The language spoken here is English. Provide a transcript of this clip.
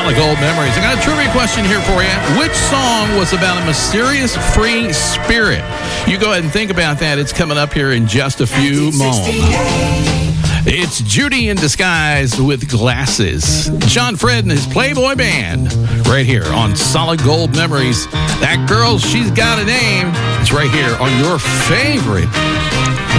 Solid Gold Memories. I got a trivia question here for you. Which song was about a mysterious free spirit? You go ahead and think about that. It's coming up here in just a few moments. It's Judy in Disguise with Glasses. John Fred and his Playboy Band right here on Solid Gold Memories. That girl, she's got a name. It's right here on your favorite